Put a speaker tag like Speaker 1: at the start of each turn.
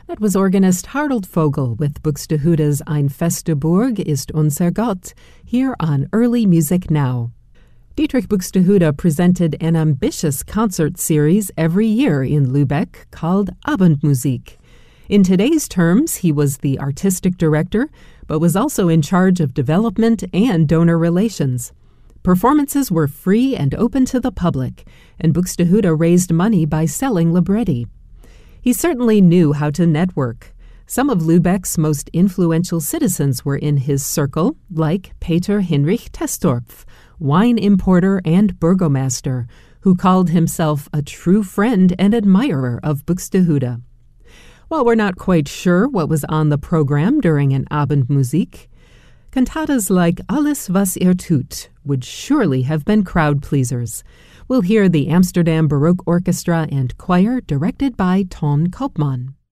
Speaker 1: That was organist Harold Vogel with Buxtehude's Ein feste Burg ist unser Gott, here on Early Music Now. Dietrich Buxtehude presented an ambitious concert series every year in Lübeck called Abendmusik. In today's terms, he was the artistic director, but was also in charge of development and donor relations. Performances were free and open to the public, and Buxtehude raised money by selling libretti. He certainly knew how to network. Some of Lübeck's most influential citizens were in his circle, like Peter Hinrich Testorpf, wine importer and burgomaster, who called himself a true friend and admirer of Buxtehude. While we're not quite sure what was on the program during an Abendmusik, cantatas like Alles was tut would surely have been crowd-pleasers. We'll hear the Amsterdam Baroque Orchestra and Choir directed by Ton Koopman.